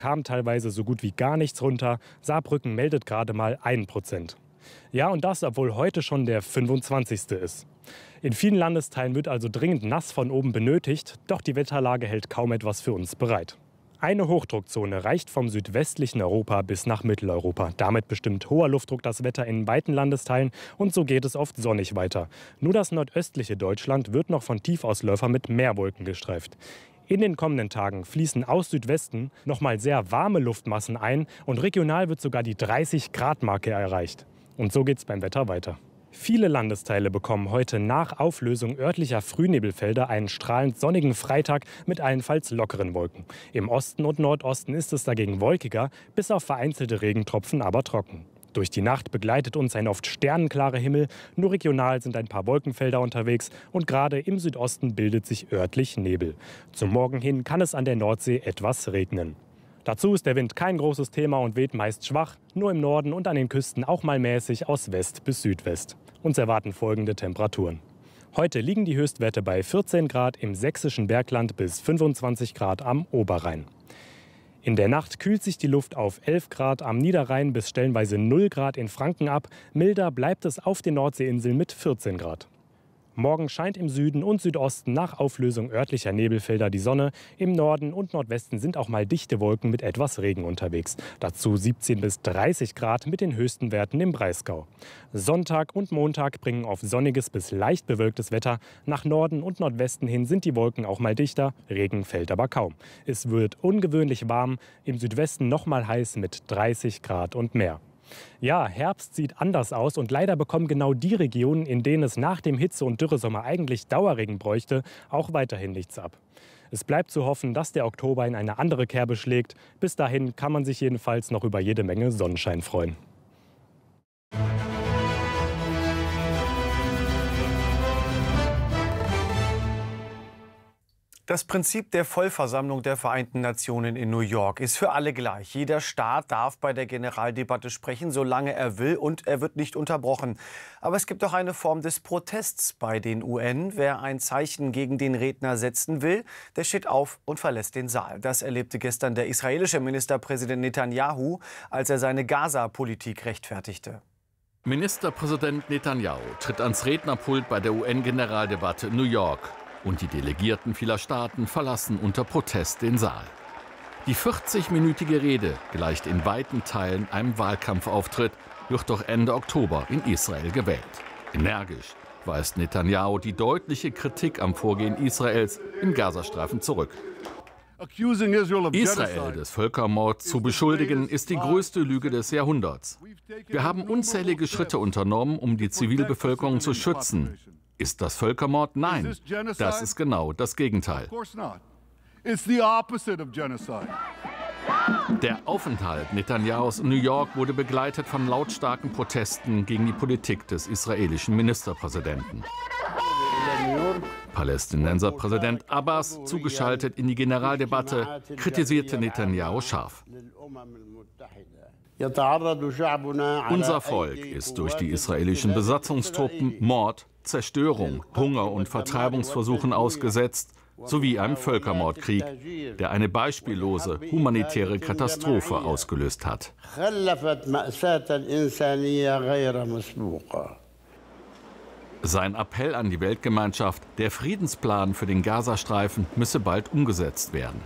Kam teilweise so gut wie gar nichts runter. Saarbrücken meldet gerade mal 1%. Ja, und das, obwohl heute schon der 25. ist. In vielen Landesteilen wird also dringend nass von oben benötigt, doch die Wetterlage hält kaum etwas für uns bereit. Eine Hochdruckzone reicht vom südwestlichen Europa bis nach Mitteleuropa. Damit bestimmt hoher Luftdruck das Wetter in weiten Landesteilen und so geht es oft sonnig weiter. Nur das nordöstliche Deutschland wird noch von Tiefausläufern mit Meerwolken gestreift. In den kommenden Tagen fließen aus Südwesten nochmal sehr warme Luftmassen ein und regional wird sogar die 30-Grad-Marke erreicht. Und so geht's beim Wetter weiter. Viele Landesteile bekommen heute nach Auflösung örtlicher Frühnebelfelder einen strahlend sonnigen Freitag mit allenfalls lockeren Wolken. Im Osten und Nordosten ist es dagegen wolkiger, bis auf vereinzelte Regentropfen aber trocken. Durch die Nacht begleitet uns ein oft sternenklarer Himmel, nur regional sind ein paar Wolkenfelder unterwegs und gerade im Südosten bildet sich örtlich Nebel. Zum Morgen hin kann es an der Nordsee etwas regnen. Dazu ist der Wind kein großes Thema und weht meist schwach, nur im Norden und an den Küsten auch mal mäßig aus West bis Südwest. Uns erwarten folgende Temperaturen. Heute liegen die Höchstwerte bei 14 Grad im sächsischen Bergland bis 25 Grad am Oberrhein. In der Nacht kühlt sich die Luft auf 11 Grad am Niederrhein bis stellenweise 0 Grad in Franken ab. Milder bleibt es auf den Nordseeinseln mit 14 Grad. Morgen scheint im Süden und Südosten nach Auflösung örtlicher Nebelfelder die Sonne. Im Norden und Nordwesten sind auch mal dichte Wolken mit etwas Regen unterwegs. Dazu 17 bis 30 Grad mit den höchsten Werten im Breisgau. Sonntag und Montag bringen auf sonniges bis leicht bewölktes Wetter. Nach Norden und Nordwesten hin sind die Wolken auch mal dichter. Regen fällt aber kaum. Es wird ungewöhnlich warm. Im Südwesten noch mal heiß mit 30 Grad und mehr. Ja, Herbst sieht anders aus und leider bekommen genau die Regionen, in denen es nach dem Hitze- und Dürresommer eigentlich Dauerregen bräuchte, auch weiterhin nichts ab. Es bleibt zu hoffen, dass der Oktober in eine andere Kerbe schlägt. Bis dahin kann man sich jedenfalls noch über jede Menge Sonnenschein freuen. Das Prinzip der Vollversammlung der Vereinten Nationen in New York ist für alle gleich. Jeder Staat darf bei der Generaldebatte sprechen, solange er will, und er wird nicht unterbrochen. Aber es gibt auch eine Form des Protests bei den UN. Wer ein Zeichen gegen den Redner setzen will, der steht auf und verlässt den Saal. Das erlebte gestern der israelische Ministerpräsident Netanyahu, als er seine Gaza-Politik rechtfertigte. Ministerpräsident Netanyahu tritt ans Rednerpult bei der UN-Generaldebatte in New York. Und die Delegierten vieler Staaten verlassen unter Protest den Saal. Die 40-minütige Rede gleicht in weiten Teilen einem Wahlkampfauftritt, wird doch Ende Oktober in Israel gewählt. Energisch weist Netanyahu die deutliche Kritik am Vorgehen Israels im Gazastreifen zurück. Israel des Völkermords zu beschuldigen, ist die größte Lüge des Jahrhunderts. Wir haben unzählige Schritte unternommen, um die Zivilbevölkerung zu schützen. Ist das Völkermord? Nein, das ist genau das Gegenteil. Der Aufenthalt Netanyahus in New York wurde begleitet von lautstarken Protesten gegen die Politik des israelischen Ministerpräsidenten. Palästinenserpräsident Abbas, zugeschaltet in die Generaldebatte, kritisierte Netanyahu scharf. Unser Volk ist durch die israelischen Besatzungstruppen Mord, Zerstörung, Hunger und Vertreibungsversuchen ausgesetzt, sowie einem Völkermordkrieg, der eine beispiellose humanitäre Katastrophe ausgelöst hat. Sein Appell an die Weltgemeinschaft, der Friedensplan für den Gazastreifen müsse bald umgesetzt werden.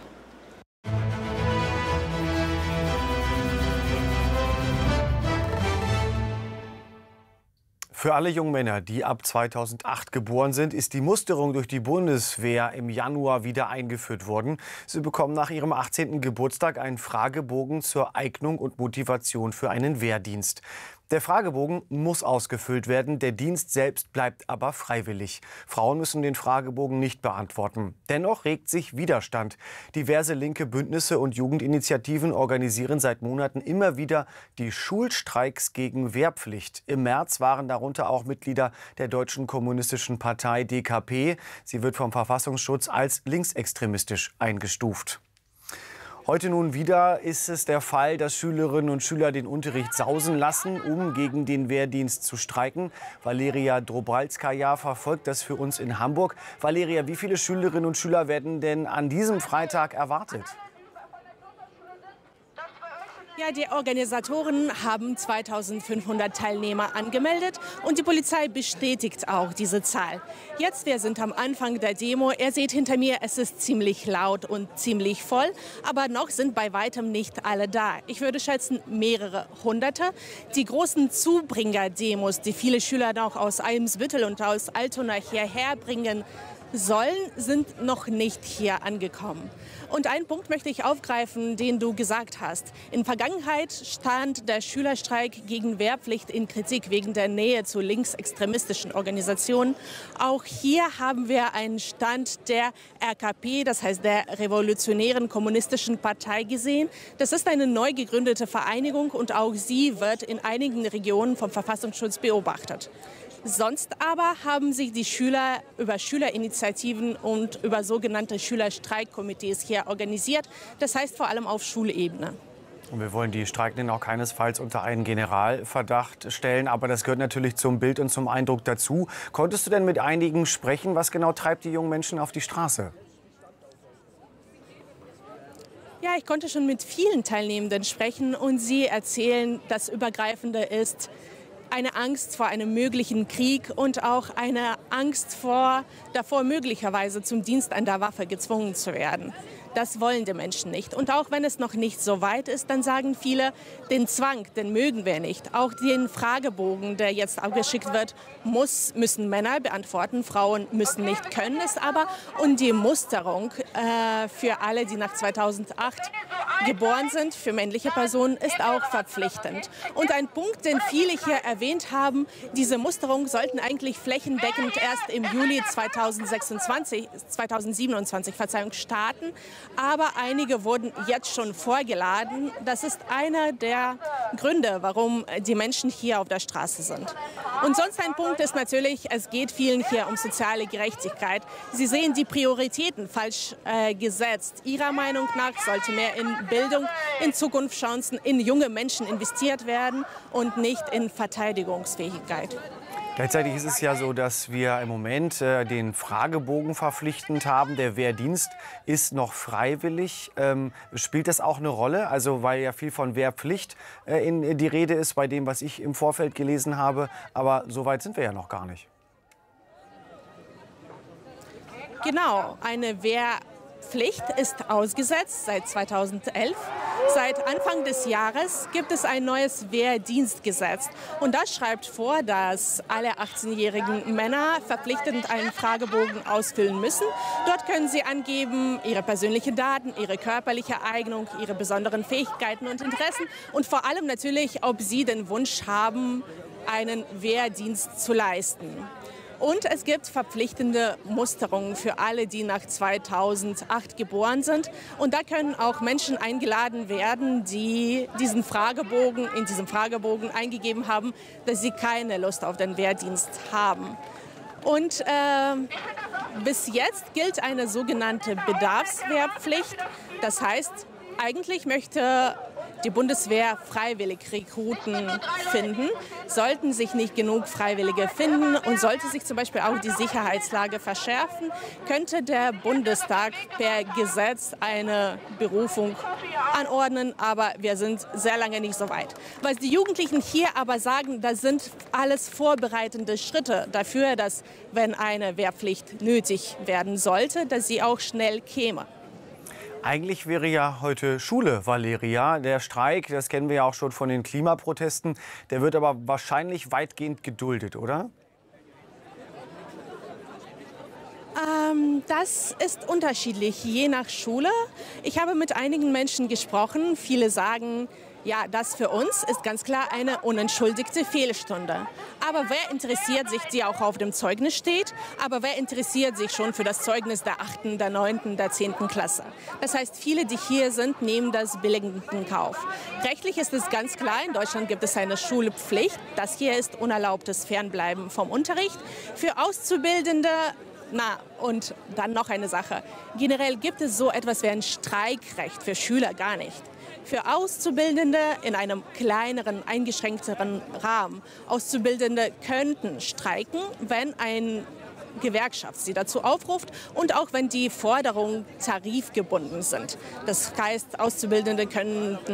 Für alle jungen Männer, die ab 2008 geboren sind, ist die Musterung durch die Bundeswehr im Januar wieder eingeführt worden. Sie bekommen nach ihrem 18. Geburtstag einen Fragebogen zur Eignung und Motivation für einen Wehrdienst. Der Fragebogen muss ausgefüllt werden, der Dienst selbst bleibt aber freiwillig. Frauen müssen den Fragebogen nicht beantworten. Dennoch regt sich Widerstand. Diverse linke Bündnisse und Jugendinitiativen organisieren seit Monaten immer wieder die Schulstreiks gegen Wehrpflicht. Im März waren darunter auch Mitglieder der Deutschen Kommunistischen Partei DKP. Sie wird vom Verfassungsschutz als linksextremistisch eingestuft. Heute nun wieder ist es der Fall, dass Schülerinnen und Schüler den Unterricht sausen lassen, um gegen den Wehrdienst zu streiken. Valeria Drobalskaja verfolgt das für uns in Hamburg. Valeria, wie viele Schülerinnen und Schüler werden denn an diesem Freitag erwartet? Ja, die Organisatoren haben 2500 Teilnehmer angemeldet und die Polizei bestätigt auch diese Zahl. Jetzt, wir sind am Anfang der Demo. Ihr seht hinter mir, es ist ziemlich laut und ziemlich voll, aber noch sind bei weitem nicht alle da. Ich würde schätzen, mehrere Hunderte. Die großen Zubringer-Demos, die viele Schüler noch aus Eimsbüttel und aus Altona hierher bringen sollen, sind noch nicht hier angekommen. Und einen Punkt möchte ich aufgreifen, den du gesagt hast. In Vergangenheit stand der Schülerstreik gegen Wehrpflicht in Kritik wegen der Nähe zu linksextremistischen Organisationen. Auch hier haben wir einen Stand der RKP, das heißt der Revolutionären Kommunistischen Partei, gesehen. Das ist eine neu gegründete Vereinigung und auch sie wird in einigen Regionen vom Verfassungsschutz beobachtet. Sonst aber haben sich die Schüler über Schülerinitiativen und über sogenannte Schülerstreikkomitees hier organisiert. Das heißt vor allem auf Schulebene. Und wir wollen die Streikenden auch keinesfalls unter einen Generalverdacht stellen. Aber das gehört natürlich zum Bild und zum Eindruck dazu. Konntest du denn mit einigen sprechen? Was genau treibt die jungen Menschen auf die Straße? Ja, ich konnte schon mit vielen Teilnehmenden sprechen und sie erzählen, das Übergreifende ist eine Angst vor einem möglichen Krieg und auch eine Angst davor, möglicherweise zum Dienst an der Waffe gezwungen zu werden. Das wollen die Menschen nicht. Und auch wenn es noch nicht so weit ist, dann sagen viele, den Zwang, den mögen wir nicht. Auch den Fragebogen, der jetzt abgeschickt wird, müssen Männer beantworten. Frauen müssen nicht, können es aber. Und die Musterung für alle, die nach 2008 geboren sind, für männliche Personen, ist auch verpflichtend. Und ein Punkt, den viele hier erwähnt haben, diese Musterung sollten eigentlich flächendeckend erst im Juli 2027 starten. Aber einige wurden jetzt schon vorgeladen. Das ist einer der Gründe, warum die Menschen hier auf der Straße sind. Und sonst ein Punkt ist natürlich, es geht vielen hier um soziale Gerechtigkeit. Sie sehen die Prioritäten falsch gesetzt. Ihrer Meinung nach sollte mehr in Bildung, in Zukunftschancen, in junge Menschen investiert werden und nicht in Verteidigungsfähigkeit. Gleichzeitig ist es ja so, dass wir im Moment den Fragebogen verpflichtend haben. Der Wehrdienst ist noch freiwillig. Spielt das auch eine Rolle? Also weil ja viel von Wehrpflicht in die Rede ist, bei dem, was ich im Vorfeld gelesen habe. Aber so weit sind wir ja noch gar nicht. Genau, eine Wehrpflicht ist ausgesetzt seit 2011. Seit Anfang des Jahres gibt es ein neues Wehrdienstgesetz. Und das schreibt vor, dass alle 18-jährigen Männer verpflichtend einen Fragebogen ausfüllen müssen. Dort können sie angeben, ihre persönlichen Daten, ihre körperliche Eignung, ihre besonderen Fähigkeiten und Interessen und vor allem natürlich, ob sie den Wunsch haben, einen Wehrdienst zu leisten. Und es gibt verpflichtende Musterungen für alle, die nach 2008 geboren sind. Und da können auch Menschen eingeladen werden, die in diesem Fragebogen eingegeben haben, dass sie keine Lust auf den Wehrdienst haben. Und bis jetzt gilt eine sogenannte Bedarfswehrpflicht. Das heißt, eigentlich möchte die Bundeswehr freiwillig Rekruten finden. Sollten sich nicht genug Freiwillige finden und sollte sich zum Beispiel auch die Sicherheitslage verschärfen, könnte der Bundestag per Gesetz eine Berufung anordnen. Aber wir sind sehr lange nicht so weit. Was die Jugendlichen hier aber sagen, das sind alles vorbereitende Schritte dafür, dass, wenn eine Wehrpflicht nötig werden sollte, dass sie auch schnell käme. Eigentlich wäre ja heute Schule, Valeria. Der Streik, das kennen wir ja auch schon von den Klimaprotesten, der wird aber wahrscheinlich weitgehend geduldet, oder? Das ist unterschiedlich, je nach Schule. Ich habe mit einigen Menschen gesprochen. Viele sagen, ja, das für uns ist ganz klar eine unentschuldigte Fehlstunde. Aber wer interessiert sich, die auch auf dem Zeugnis steht? Aber wer interessiert sich schon für das Zeugnis der 8., der 9., der 10. Klasse? Das heißt, viele, die hier sind, nehmen das billigend in Kauf. Rechtlich ist es ganz klar, in Deutschland gibt es eine Schulpflicht. Das hier ist unerlaubtes Fernbleiben vom Unterricht. Für Auszubildende, und dann noch eine Sache. Generell gibt es so etwas wie ein Streikrecht für Schüler gar nicht. Für Auszubildende in einem kleineren, eingeschränkteren Rahmen. Auszubildende könnten streiken, wenn eine Gewerkschaft sie dazu aufruft und auch wenn die Forderungen tarifgebunden sind. Das heißt, Auszubildende könnten